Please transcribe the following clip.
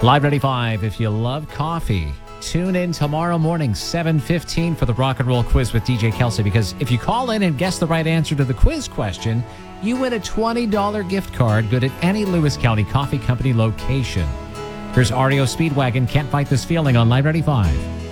Live 95, if you love coffee, tune in tomorrow morning, 7:15 for the Rock and Roll Quiz with DJ Kelsey, because if you call in and guess the right answer to the quiz question, you win a $20 gift card good at any Lewis County Coffee Company location. Here's REO Speedwagon, Can't Fight This Feeling on Live 95.